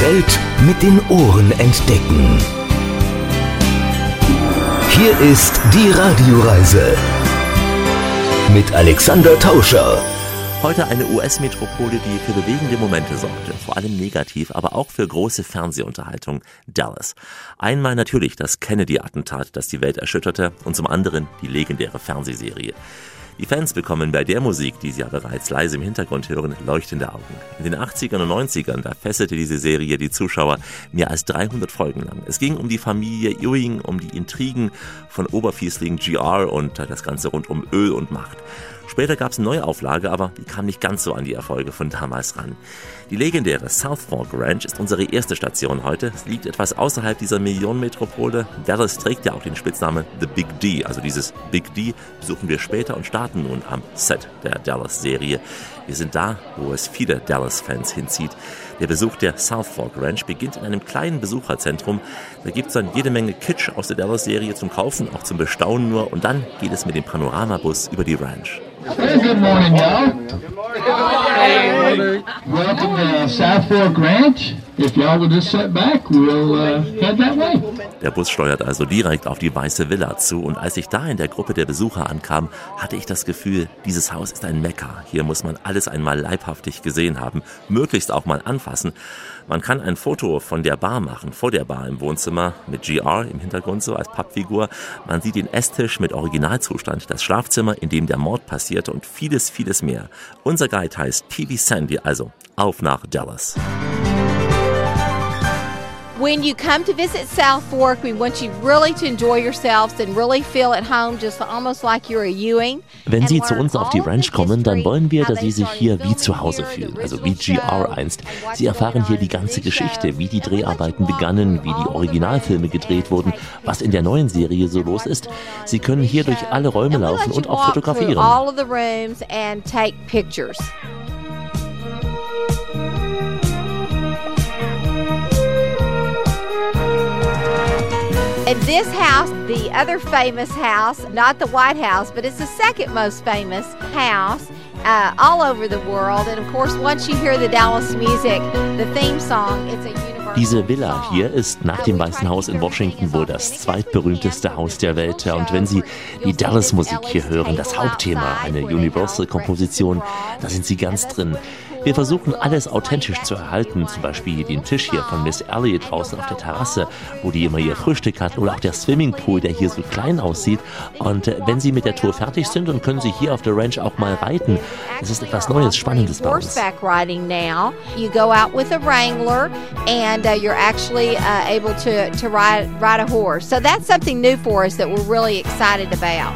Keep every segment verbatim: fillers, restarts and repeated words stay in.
Welt mit den Ohren entdecken. Hier ist die Radioreise mit Alexander Tauscher. Heute eine U S-Metropole, die für bewegende Momente sorgte, vor allem negativ, aber auch für große Fernsehunterhaltung, Dallas. Einmal natürlich das Kennedy-Attentat, das die Welt erschütterte, und zum anderen die legendäre Fernsehserie. Die Fans bekommen bei der Musik, die sie ja bereits leise im Hintergrund hören, leuchtende Augen. In den achtzigern und neunzigern, da fesselte diese Serie die Zuschauer mehr als dreihundert Folgen lang. Es ging um die Familie Ewing, um die Intrigen von Oberfiesling G R und das Ganze rund um Öl und Macht. Später gab es eine neue Auflage, aber die kam nicht ganz so an die Erfolge von damals ran. Die legendäre South Fork Ranch ist unsere erste Station heute. Es liegt etwas außerhalb dieser Millionenmetropole. Dallas trägt ja auch den Spitznamen The Big D. Also dieses Big D besuchen wir später und starten nun am Set der Dallas-Serie. Wir sind da, wo es viele Dallas-Fans hinzieht. Der Besuch der South Fork Ranch beginnt in einem kleinen Besucherzentrum. Da gibt es dann jede Menge Kitsch aus der Dallas-Serie zum Kaufen, auch zum Bestaunen nur. Und dann geht es mit dem Panoramabus über die Ranch. Hey, good morning, y'all. Good morning. Good morning. Welcome to South Fork Ranch. If y'all will just sit back, we'll uh, head that way. Der Bus steuert also direkt auf die Weiße Villa zu, und als ich da in der Gruppe der Besucher ankam, hatte ich das Gefühl, dieses Haus ist ein Mekka. Hier muss man alles einmal leibhaftig gesehen haben, möglichst auch mal anfassen. Man kann ein Foto von der Bar machen, vor der Bar im Wohnzimmer, mit G R im Hintergrund so als Pappfigur. Man sieht den Esstisch mit Originalzustand, das Schlafzimmer, in dem der Mord passierte, und vieles, vieles mehr. Unser Guide heißt P V Sandy, also auf nach Dallas. When you come to visit South Fork, we want you really to enjoy yourselves and really feel at home, just almost like you're a Ewing. Wenn Sie zu uns auf die Ranch kommen, dann wollen wir, dass Sie sich hier wie zu Hause fühlen, also wie G R einst. Sie erfahren hier die ganze Geschichte, wie die Dreharbeiten begannen, wie die Originalfilme gedreht wurden, was in der neuen Serie so los ist. Sie können hier durch alle Räume laufen und auch fotografieren. All of the rooms and take pictures. And this house, the other famous house, not the White House, but it's the second most famous house uh, all over the world. And of course, once you hear the Dallas music, the theme song, it's a universal. Diese Villa hier ist nach dem Weißen Haus in Washington wohl das zweitberühmteste Haus der Welt. Und wenn Sie die Dallas-Musik hier hören, das Hauptthema, eine Universal-Komposition, da sind Sie ganz drin. Wir versuchen, alles authentisch zu erhalten, zum Beispiel den Tisch hier von Miss Elliot draußen auf der Terrasse, wo die immer ihr Frühstück hat, oder auch der Swimmingpool, der hier so klein aussieht. Und äh, wenn Sie mit der Tour fertig sind, dann können Sie hier auf der Ranch auch mal reiten. Das ist etwas Neues, Spannendes bei uns. Horseback riding now. You go out with a wrangler and uh, you're actually uh, able to, to ride, ride a horse. So that's something new for us that we're really excited about.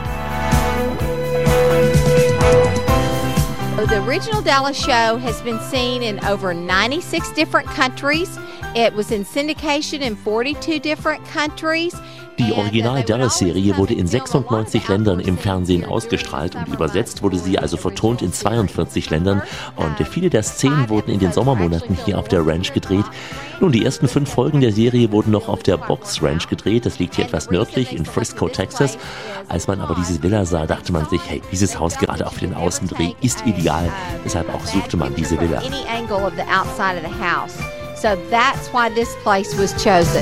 The original Dallas show has been seen in over ninety-six different countries. It was in syndication in forty-two different countries. Die Original-Dallas-Serie wurde in sechsundneunzig Ländern im Fernsehen ausgestrahlt, und übersetzt wurde sie also vertont in zweiundvierzig Ländern. Und viele der Szenen wurden in den Sommermonaten hier auf der Ranch gedreht. Nun, die ersten fünf Folgen der Serie wurden noch auf der Box Ranch gedreht. Das liegt hier etwas nördlich in Frisco, Texas. Als man aber diese Villa sah, dachte man sich, hey, dieses Haus gerade auf den Außendreh ist ideal. Deshalb auch suchte man diese Villa. So that's why this place was chosen.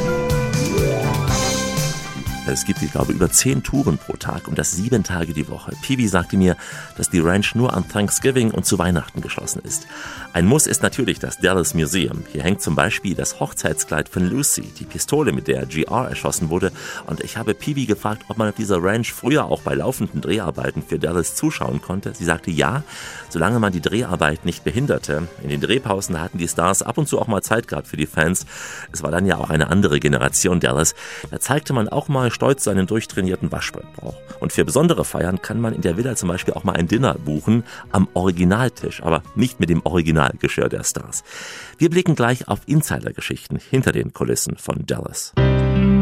Es gibt, ich glaube, über zehn Touren pro Tag, und das sieben Tage die Woche. Piwi sagte mir, dass die Ranch nur an Thanksgiving und zu Weihnachten geschlossen ist. Ein Muss ist natürlich das Dallas Museum. Hier hängt zum Beispiel das Hochzeitskleid von Lucy, die Pistole, mit der G R erschossen wurde. Und ich habe Piwi gefragt, ob man auf dieser Ranch früher auch bei laufenden Dreharbeiten für Dallas zuschauen konnte. Sie sagte ja, solange man die Dreharbeit nicht behinderte. In den Drehpausen hatten die Stars ab und zu auch mal Zeit gehabt für die Fans. Es war dann ja auch eine andere Generation Dallas. Da zeigte man auch mal stolz seinen durchtrainierten Waschbrettbrauch. Und für besondere Feiern kann man in der Villa zum Beispiel auch mal ein Dinner buchen am Originaltisch, aber nicht mit dem Originalgeschirr der Stars. Wir blicken gleich auf Insidergeschichten hinter den Kulissen von Dallas.